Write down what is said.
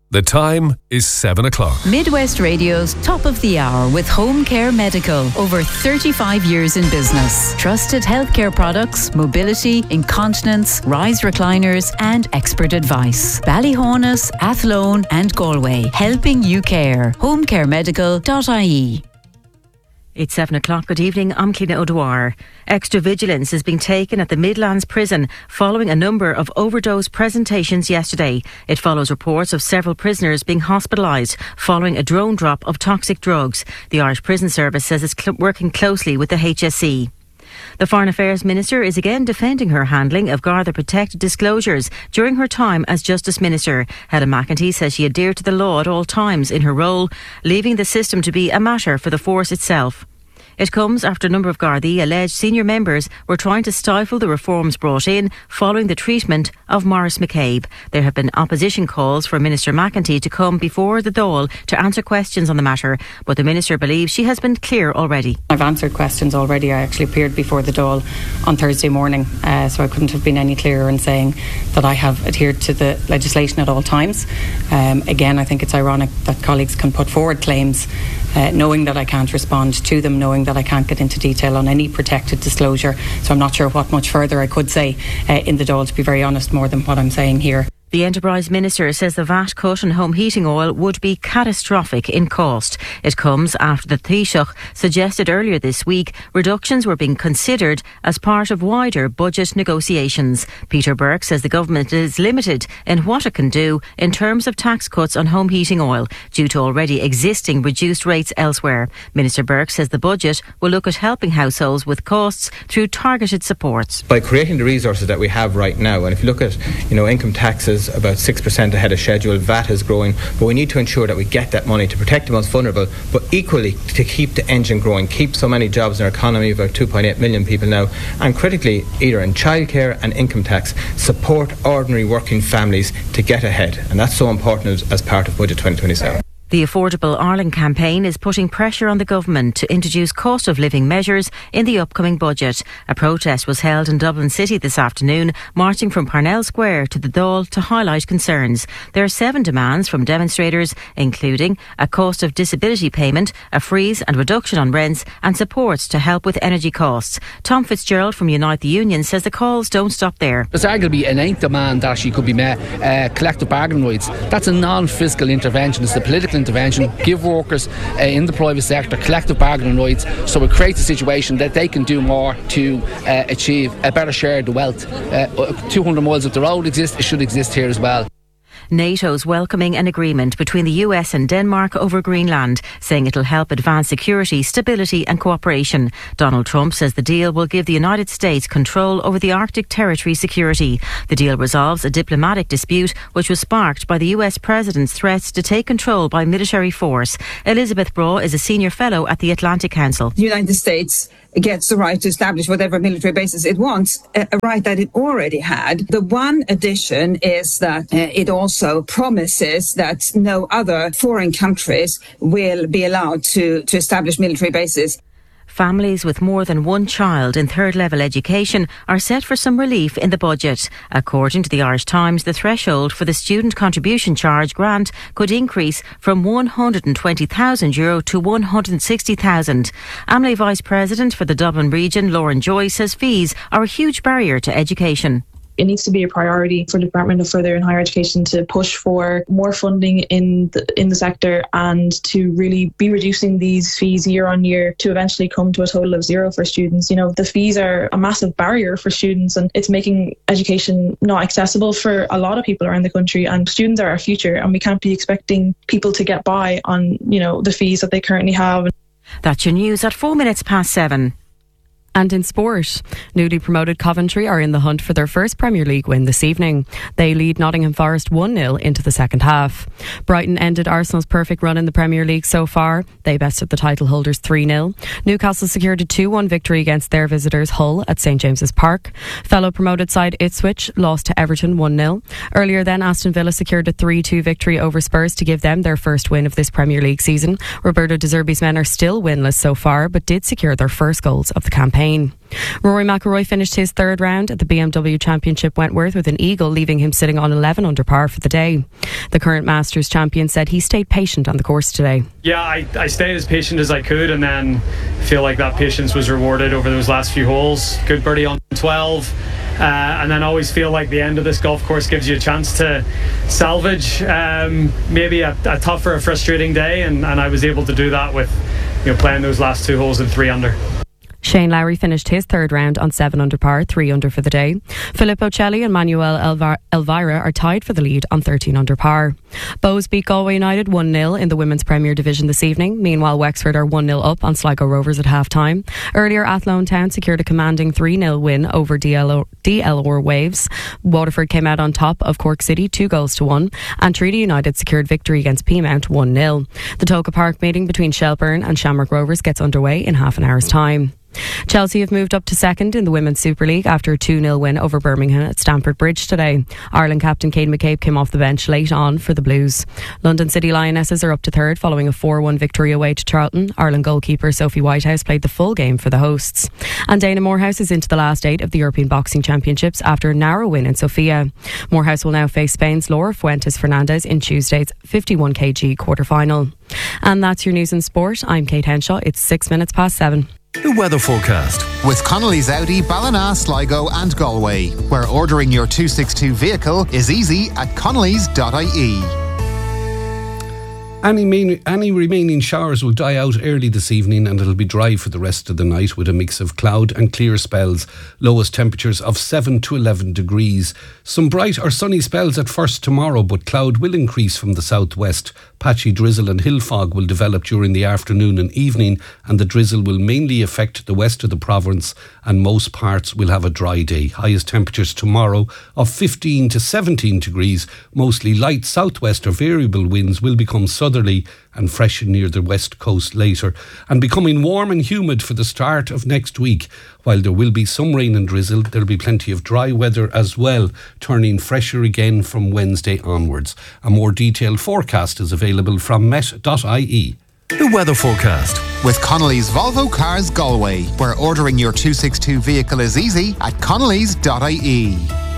The time is 7 o'clock. Midwest Radio's Top of the Hour with Home Care Medical. Over 35 years in business. Trusted healthcare products, mobility, incontinence, rise recliners and expert advice. Ballyhonus, Athlone and Galway. Helping you care. homecaremedical.ie. It's 7 o'clock. Good evening. I'm Cliona O'Dwyer. Extra vigilance is being taken at the Midlands prison following a number of overdose presentations yesterday. It follows reports of several prisoners being hospitalised following a drone drop of toxic drugs. The Irish Prison Service says it's working closely with the HSE. The Foreign Affairs Minister is again defending her handling of Garda protected disclosures during her time as Justice Minister. Helen McEntee says she adhered to the law at all times in her role, leaving the system to be a matter for the force itself. It comes after a number of Gardaí alleged senior members were trying to stifle the reforms brought in following the treatment of Maurice McCabe. There have been opposition calls for Minister McEntee to come before the Dáil to answer questions on the matter, but the Minister believes she has been clear already. I've answered questions already. I actually appeared before the Dáil on Thursday morning, so I couldn't have been any clearer in saying that I have adhered to the legislation at all times. Again, I think it's ironic that colleagues can put forward claims knowing that I can't respond to them, knowing that I can't get into detail on any protected disclosure. So I'm not sure what much further I could say in the Dáil, to be very honest, more than what I'm saying here. The Enterprise Minister says the VAT cut on home heating oil would be catastrophic in cost. It comes after the Taoiseach suggested earlier this week reductions were being considered as part of wider budget negotiations. Peter Burke says the government is limited in what it can do in terms of tax cuts on home heating oil due to already existing reduced rates elsewhere. Minister Burke says the budget will look at helping households with costs through targeted supports. By creating the resources that we have right now, and if you look at income taxes, about 6% ahead of schedule. VAT is growing, but we need to ensure that we get that money to protect the most vulnerable, but equally to keep the engine growing, keep so many jobs in our economy, about 2.8 million people now, and critically, either in childcare and income tax, support ordinary working families to get ahead. And that's so important as part of Budget 2027. The Affordable Ireland campaign is putting pressure on the government to introduce cost of living measures in the upcoming budget. A protest was held in Dublin City this afternoon, marching from Parnell Square to the Dáil to highlight concerns. There are 7 demands from demonstrators, including a cost of disability payment, a freeze and reduction on rents, and supports to help with energy costs. Tom Fitzgerald from Unite the Union says the calls don't stop there. There's arguably an 8th demand that actually could be met, collective bargaining rights. That's a non-fiscal intervention. It's the political intervention. Give workers in the private sector collective bargaining rights, so it creates a situation that they can do more to achieve a better share of the wealth. 200 miles of the road exists, it should exist here as well. NATO's welcoming an agreement between the US and Denmark over Greenland, saying it'll help advance security, stability and cooperation. Donald Trump says the deal will give the United States control over the Arctic territory security. The deal resolves a diplomatic dispute which was sparked by the US President's threats to take control by military force. Elizabeth Braw is a senior fellow at the Atlantic Council. The United States gets the right to establish whatever military bases it wants, a right that it already had. The one addition is that it also promises that no other foreign countries will be allowed to establish military bases. Families with more than one child in third-level education are set for some relief in the budget. According to the Irish Times, the threshold for the student contribution charge grant could increase from €120,000 to €160,000. Amley Vice President for the Dublin region, Lauren Joy, says fees are a huge barrier to education. It needs to be a priority for the Department of Further and Higher Education to push for more funding in the sector and to really be reducing these fees year on year to eventually come to a total of zero for students. The fees are a massive barrier for students and it's making education not accessible for a lot of people around the country, and students are our future and we can't be expecting people to get by on, the fees that they currently have. That's your news at 7:04. And in sport, newly promoted Coventry are in the hunt for their first Premier League win this evening. They lead Nottingham Forest 1-0 into the second half. Brighton ended Arsenal's perfect run in the Premier League so far. They bested the title holders 3-0. Newcastle secured a 2-1 victory against their visitors Hull at St James's Park. Fellow promoted side Ipswich lost to Everton 1-0. Earlier then, Aston Villa secured a 3-2 victory over Spurs to give them their first win of this Premier League season. Roberto De Zerbi's men are still winless so far, but did secure their first goals of the campaign. Spain. Rory McIlroy finished his third round at the BMW Championship Wentworth with an eagle, leaving him sitting on 11 under par for the day. The current Masters champion said he stayed patient on the course today. Yeah, I stayed as patient as I could, and then I feel like that patience was rewarded over those last few holes. Good birdie on 12. And then I always feel like the end of this golf course gives you a chance to salvage maybe a tough or a frustrating day, and I was able to do that with playing those last two holes in 3 under. Shane Lowry finished his third round on 7 under par, 3 under for the day. Filippo Celli and Manuel Elvira are tied for the lead on 13 under par. Bows beat Galway United 1-0 in the Women's Premier Division this evening. Meanwhile, Wexford are 1-0 up on Sligo Rovers at half-time. Earlier, Athlone Town secured a commanding 3-0 win over DLR Waves. Waterford came out on top of Cork City 2-1, and Treaty United secured victory against Peamount 1-0. The Toca Park meeting between Shelburne and Shamrock Rovers gets underway in half an hour's time. Chelsea have moved up to second in the Women's Super League after a 2-0 win over Birmingham at Stamford Bridge today. Ireland captain Kate McCabe came off the bench late on for the Blues. London City Lionesses are up to third following a 4-1 victory away to Charlton. Ireland goalkeeper Sophie Whitehouse played the full game for the hosts. And Dana Morehouse is into the last 8 of the European Boxing Championships after a narrow win in Sofia. Morehouse will now face Spain's Laura Fuentes Fernandez in Tuesday's 51kg quarter-final. And that's your news and sport. I'm Kate Henshaw. It's 6 minutes past 7. The weather forecast with Connolly's Audi, Ballina, Sligo and Galway, where ordering your 262 vehicle is easy at connellys.ie. Any remaining showers will die out early this evening, and it'll be dry for the rest of the night with a mix of cloud and clear spells. Lowest temperatures of 7 to 11 degrees. Some bright or sunny spells at first tomorrow, but cloud will increase from the southwest. Patchy drizzle and hill fog will develop during the afternoon and evening, and the drizzle will mainly affect the west of the province, and most parts will have a dry day. Highest temperatures tomorrow of 15 to 17 degrees. Mostly light southwest or variable winds will become southerly and freshen near the west coast later, and becoming warm and humid for the start of next week. While there will be some rain and drizzle, there will be plenty of dry weather as well, turning fresher again from Wednesday onwards. A more detailed forecast is available from met.ie. The weather forecast with Connolly's Volvo Cars Galway, where ordering your 262 vehicle is easy at connellys.ie.